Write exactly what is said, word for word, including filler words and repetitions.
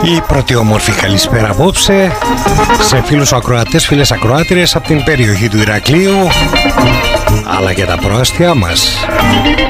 Η πρώτη όμορφη καλησπέρα απόψε σε φίλους ακροατές, φίλες ακροάτριες από την περιοχή του Ηρακλείου αλλά και τα προάστια μας.